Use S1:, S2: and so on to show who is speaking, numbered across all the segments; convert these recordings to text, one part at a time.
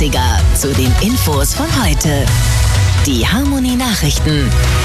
S1: Klassiker zu den Infos von heute. Die Harmony Nachrichten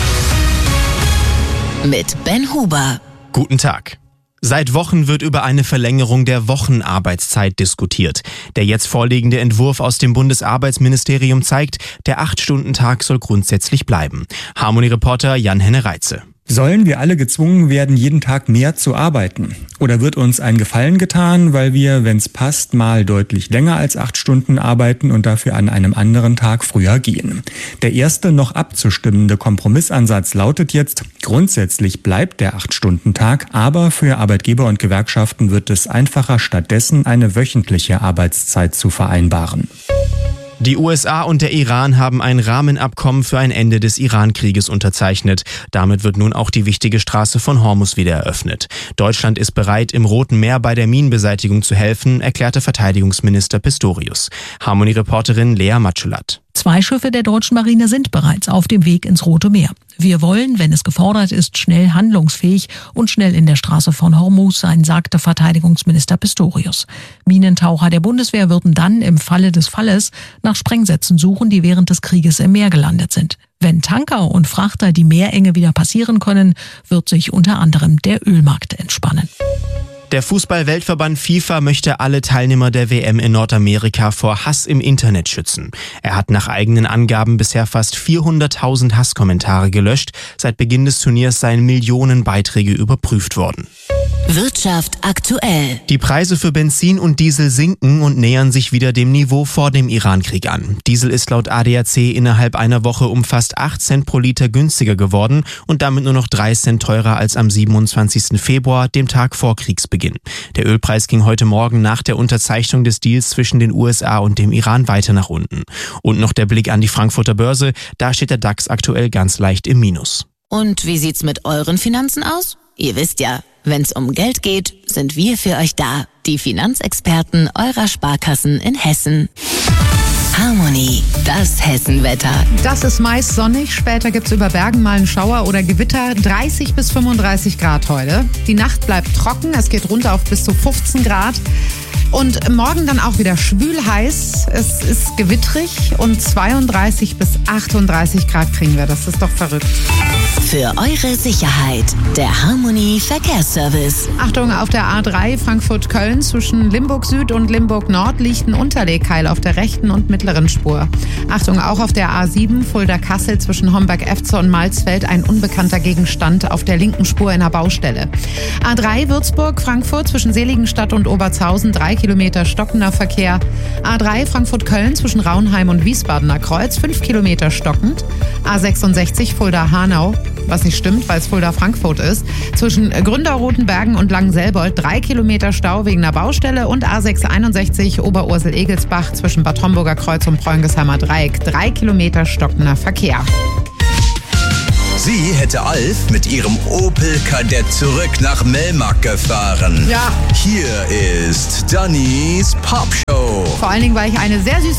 S1: mit Ben Huber.
S2: Guten Tag. Seit Wochen wird über eine Verlängerung der Wochenarbeitszeit diskutiert. Der jetzt vorliegende Entwurf aus dem Bundesarbeitsministerium zeigt, der 8-Stunden-Tag soll grundsätzlich bleiben. Harmony-Reporter Jan-Henne Reitze.
S3: Sollen wir alle gezwungen werden, jeden Tag mehr zu arbeiten? Oder wird uns ein Gefallen getan, weil wir, wenn's passt, mal deutlich länger als 8 Stunden arbeiten und dafür an einem anderen Tag früher gehen? Der erste noch abzustimmende Kompromissansatz lautet jetzt, grundsätzlich bleibt der 8-Stunden-Tag, aber für Arbeitgeber und Gewerkschaften wird es einfacher, stattdessen eine wöchentliche Arbeitszeit zu vereinbaren.
S2: Die USA und der Iran haben ein Rahmenabkommen für ein Ende des Iran-Krieges unterzeichnet. Damit wird nun auch die wichtige Straße von Hormuz wieder eröffnet. Deutschland ist bereit, im Roten Meer bei der Minenbeseitigung zu helfen, erklärte Verteidigungsminister Pistorius. Harmony-Reporterin Lea Matschulat.
S4: 2 Schiffe der deutschen Marine sind bereits auf dem Weg ins Rote Meer. Wir wollen, wenn es gefordert ist, schnell handlungsfähig und schnell in der Straße von Hormuz sein, sagte Verteidigungsminister Pistorius. Minentaucher der Bundeswehr würden dann im Falle des Falles nach Sprengsätzen suchen, die während des Krieges im Meer gelandet sind. Wenn Tanker und Frachter die Meerenge wieder passieren können, wird sich unter anderem der Ölmarkt entspannen.
S2: Der Fußball-Weltverband FIFA möchte alle Teilnehmer der WM in Nordamerika vor Hass im Internet schützen. Er hat nach eigenen Angaben bisher fast 400.000 Hasskommentare gelöscht. Seit Beginn des Turniers seien Millionen Beiträge überprüft worden.
S1: Wirtschaft aktuell.
S2: Die Preise für Benzin und Diesel sinken und nähern sich wieder dem Niveau vor dem Irankrieg an. Diesel ist laut ADAC innerhalb einer Woche um fast 8 Cent pro Liter günstiger geworden und damit nur noch 3 Cent teurer als am 27. Februar, dem Tag vor Kriegsbeginn. Der Ölpreis ging heute Morgen nach der Unterzeichnung des Deals zwischen den USA und dem Iran weiter nach unten. Und noch der Blick an die Frankfurter Börse, da steht der DAX aktuell ganz leicht im Minus.
S1: Und wie sieht's mit euren Finanzen aus? Ihr wisst ja, wenn's um Geld geht, sind wir für euch da. Die Finanzexperten eurer Sparkassen in Hessen. Harmony, das Hessenwetter.
S5: Das ist meist sonnig, später gibt's über Bergen mal einen Schauer oder Gewitter. 30 bis 35 Grad heute. Die Nacht bleibt trocken, es geht runter auf bis zu 15 Grad. Und morgen dann auch wieder schwül heiß. Es ist gewittrig und 32 bis 38 Grad kriegen wir. Das ist doch verrückt.
S1: Für eure Sicherheit, der Harmony Verkehrsservice.
S5: Achtung, auf der A3 Frankfurt-Köln zwischen Limburg Süd und Limburg Nord liegt ein Unterlegkeil auf der rechten und mittleren Spur. Achtung, auch auf der A7 Fulda-Kassel zwischen Homberg-Efze und Malzfeld ein unbekannter Gegenstand auf der linken Spur in der Baustelle. A3 Würzburg-Frankfurt zwischen Seligenstadt und Obertshausen 3 Kilometer stockender Verkehr. A3 Frankfurt-Köln zwischen Raunheim und Wiesbadener Kreuz 5 Kilometer stockend. A66 Fulda-Hanau, was nicht stimmt, weil es Fulda-Frankfurt ist, zwischen Gründer-Rotenbergen und Langenselbold 3 Kilometer Stau wegen einer Baustelle und A661 Oberursel-Egelsbach zwischen Bad Homburger Kreuz und Preungesheimer Dreieck 3 Kilometer stockender Verkehr.
S6: Sie hätte Alf mit ihrem Opel Kadett zurück nach Melmark gefahren.
S5: Ja.
S6: Hier ist Dannys Popshow.
S5: Vor allen Dingen, weil ich eine sehr süße